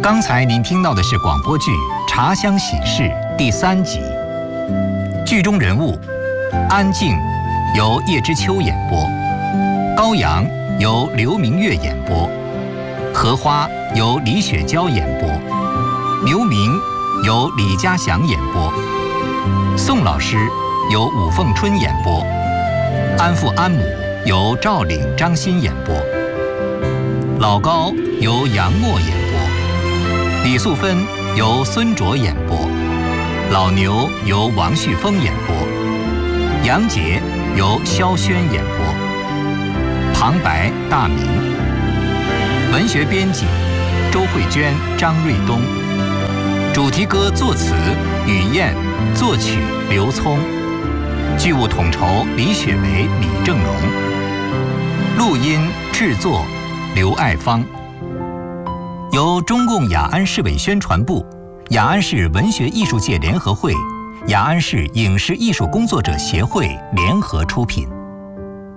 刚才您听到的是广播剧《茶香喜事》第3集。剧中人物安静由叶知秋演播，高阳由刘明月演播，荷花由李雪娇演播，刘明由李家祥演播，宋老师由武凤春演播，安父安母由赵岭、张欣演播，老高由杨默演播，李素芬由孙卓演播，老牛由王旭峰演播，杨杰由萧轩演播，旁白大明，文学编辑周慧娟、张瑞东，主题歌作词雨燕，作曲刘聪，剧务统筹李雪梅、李正荣，录音制作刘爱芳，由中共雅安市委宣传部、雅安市文学艺术界联合会、雅安市影视艺术工作者协会联合出品。